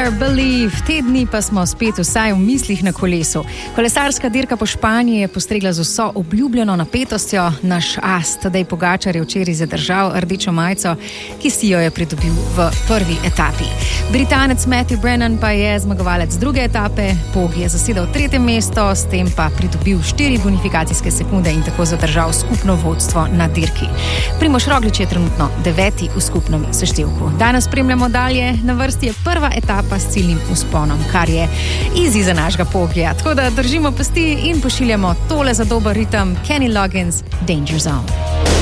Better Believe. Te dni pa smo spet vsaj v mislih na kolesu. Kolesarska dirka po Španiji je postregla z vso obljubljeno napetostjo. Naš as Tadej Pogačar je včeraj zadržal rdečo majico, ki si jo je pridobil v prvi etapi. Britanec Matthew Brennan pa je zmagovalec druge etape. Pog je zasedal 3. mesto, s tem pa pridobil 4 bonifikacijske sekunde in tako zadržal skupno vodstvo na dirki. Primož Roglič je trenutno 9. v skupnem seštevku. Danes spremljamo dalje. Na vrsti je prva etapa s ciljnim vzponom, kar je easy za našega Pogija. Tako da držimo pesti in pošiljamo tole za dober ritem. Kenny Loggins, Danger Zone.